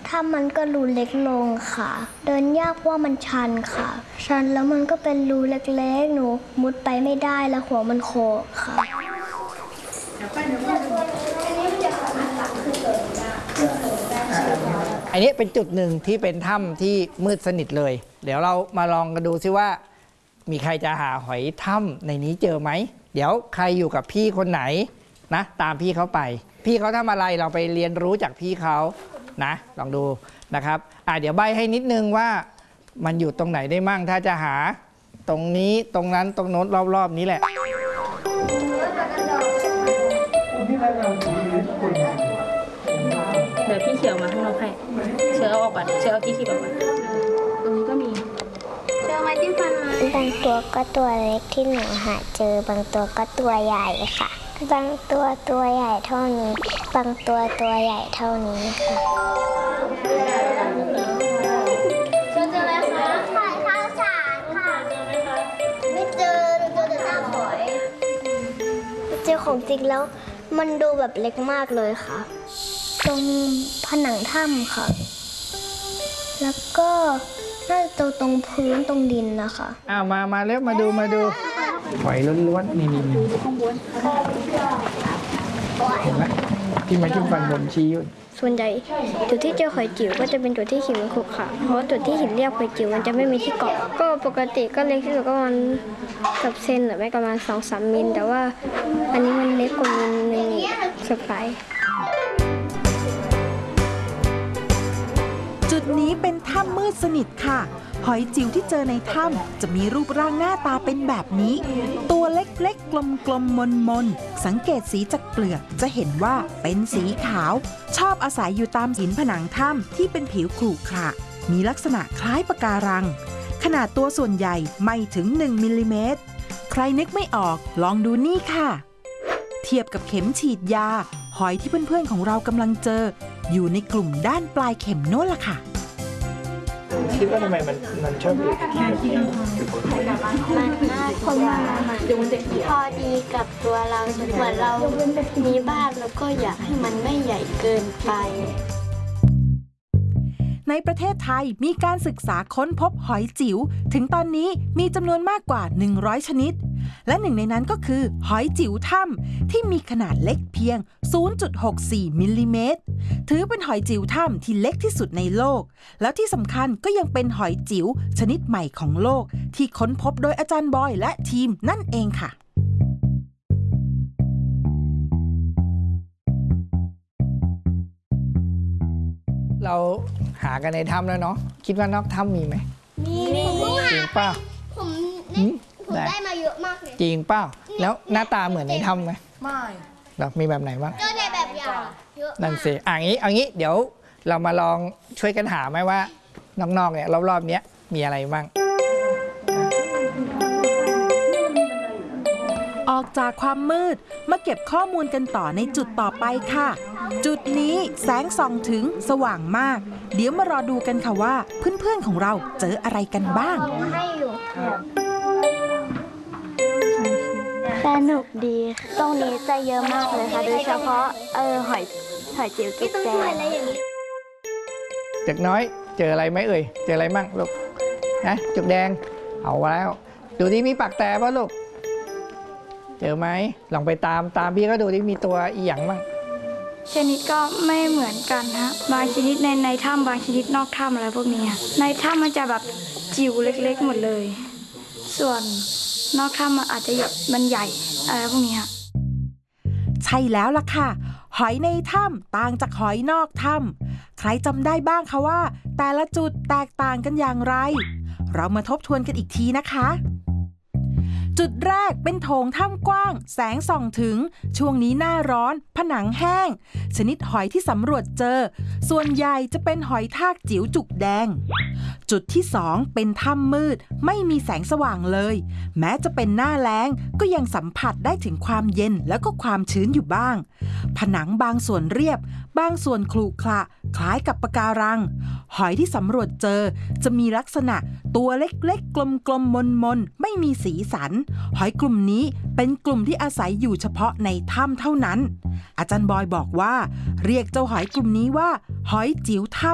ถ้ามันก็รูเล็กลงค่ะเดินยากเพราะมันชันค่ะชันแล้วมันก็เป็นรูเล็กๆหนูมุดไปไม่ได้แล้วหัวมันโขกค่ะอันนี้เป็นจุดหนึ่งที่เป็นถ้ำที่มืดสนิทเลยเดี๋ยวเรามาลองกันดูซิว่ามีใครจะหาหอยถ้ำในนี้เจอไหมเดี๋ยวใครอยู่กับพี่คนไหนนะตามพี่เขาไปพี่เขาทำอะไรเราไปเรียนรู้จากพี่เขานะลองดูนะครับเดี๋ยวใบให้นิดนึงว่ามันอยู่ตรงไหนได้มั่งถ้าจะหาตรงนี้ตรงนั้นตรงโน้นรอบๆนี้แหละเดี๋ยวพี่เขียวมาข้างนอกให้เชื้อเอาออกก่อนเชื้อเอาที่ขีดออกก่อนตรงนี้ก็มีเชื้อไม้จิ้มฟันมาบางตัวก็ตัวเล็กที่หนูหาเจอบางตัวก็ตัวใหญ่ค่ะบางตัวตัวใหญ่เท่านี้บางตัวตัวใหญ่เท่านี้ค่ะเจออะไรคะหอยข้าวสารค่ะไม่เจอแต่ซากหอยเจอของจริงแล้วมันดูแบบเล็กมากเลยค่ะตรงผนังถ้ำค่ะแล้วก็น่าจะตรงพื้นตรงดินนะคะมาเร็วมาดูหอยล้วนๆนี่ข้างบนเห็นไหมที่มันจิ้มฟันบนชี้อยู่ส่วนใหญ่จุดที่เจอหอยจิ๋วก็จะเป็นจุดที่หินมันขรุขระเพราะจุดที่หินเรียบหอยจิ๋วมันจะไม่มีที่เกาะก็ปกติก็เล็กที่สุดก็ประมาณกับเซนหรือไม่ประมาณ 2-3 มิลแต่ว่าอันนี้มันเล็กกว่ามิลนึงเซอร์ไพรส์จุดนี้เป็นถ้ำมืดสนิทค่ะหอยจิ๋วที่เจอในถ้ำจะมีรูปร่างหน้าตาเป็นแบบนี้ตัวเล็กๆกลมๆมนๆสังเกตสีจากเปลือกจะเห็นว่าเป็นสีขาวชอบอาศัยอยู่ตามหินผนังถ้ำที่เป็นผิวขรุขระมีลักษณะคล้ายปะการังขนาดตัวส่วนใหญ่ไม่ถึง1 มิลลิเมตรใครนึกไม่ออกลองดูนี่ค่ะเทียบกับเข็มฉีดยาหอยที่เพื่อนๆของเรากำลังเจออยู่ในกลุ่มด้านปลายเข็มโน้นล่ะค่ะคิดว่าทำไมมันชอบอยู่มันน่าคนมาพอดีกับตัวเราเหมือนเรามีบ้านแล้วก็อยากให้มันไม่ใหญ่เกินไปในประเทศไทยมีการศึกษาค้นพบหอยจิ๋วถึงตอนนี้มีจำนวนมากกว่า100ชนิดและหนึ่งในนั้นก็คือหอยจิ๋วถ้ำที่มีขนาดเล็กเพียง 0.64 มิลลิเมตรถือเป็นหอยจิ๋วถ้ำที่เล็กที่สุดในโลกแล้วที่สำคัญก็ยังเป็นหอยจิ๋วชนิดใหม่ของโลกที่ค้นพบโดยอาจารย์บอยและทีมนั่นเองค่ะเราหากันในถ้ำแล้วเนาะคิดว่านอกถ้ำมีไหมมีจริงเปล่าผมได้มาเยอะมากเลยจริงเปล่าแล้วหน้าตาเหมือนในถ้ำไหมไม่เรามีแบบไหนบ้างเจอในแบบอย่างเยอะนั่นสิเอางี้เดี๋ยวเรามาลองช่วยกันหาไหมว่านอกๆเนี่ยรอบๆนี้มีอะไรบ้างออกจากความมืดมาเก็บข้อมูลกันต่อในจุดต่อไปค่ะจุดนี้แสงส่องถึงสว่างมากเดี๋ยวมารอดูกันค่ะว่าเพื่อนๆของเราเจออะไรกันบ้างสนุกดีตรงนี้จะเยอะมากเลยค่ะโดยเฉพาะหอยจิ๋วจุกแดงเด็กน้อยเจออะไรไหมเอ่ยเจออะไรมั่งลูกนะจุกแดงเอาแล้วดูที่มีปากแต่ป่ะลูกเจอไหมลองไปตามพี่ก็ดูที่มีตัวอีหยังบ้างชนิดก็ไม่เหมือนกันฮะบางชนิดในถ้ำบางชนิดนอกถ้ำอะไรพวกนี้ในถ้ำมันจะแบบจิ๋วเล็กๆหมดเลยส่วนนอกถ้ำมันอาจจะมันใหญ่อะไรพวกนี้ค่ะใช่แล้วล่ะค่ะหอยในถ้ำต่างจากหอยนอกถ้ำใครจำได้บ้างคะว่าแต่ละจุดแตกต่างกันอย่างไรเรามาทบทวนกันอีกทีนะคะจุดแรกเป็นโถงถ้ำกว้างแสงส่องถึงช่วงนี้หน้าร้อนผนังแห้งชนิดหอยที่สำรวจเจอส่วนใหญ่จะเป็นหอยทากจิ๋วจุกแดงจุดที่2เป็นถ้ำมืดไม่มีแสงสว่างเลยแม้จะเป็นหน้าแล้งก็ยังสัมผัสได้ถึงความเย็นแล้วก็ความชื้นอยู่บ้างผนังบางส่วนเรียบบางส่วนขรุขระคล้ายกับปะการังหอยที่สำรวจเจอจะมีลักษณะตัวเล็กๆกลมๆมนๆไม่มีสีสันหอยกลุ่มนี้เป็นกลุ่มที่อาศัยอยู่เฉพาะในถ้ำเท่านั้นอาจารย์บอยบอกว่าเรียกเจ้าหอยกลุ่มนี้ว่าหอยจิ๋วถ้